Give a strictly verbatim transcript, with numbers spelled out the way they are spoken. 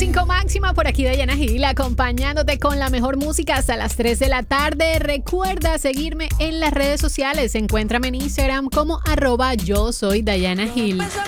cinco máxima, por aquí Dayana Gil, acompañándote con la mejor música hasta las tres de la tarde. Recuerda seguirme en las redes sociales. Encuéntrame en Instagram como arroba yo soy Dayana Gil.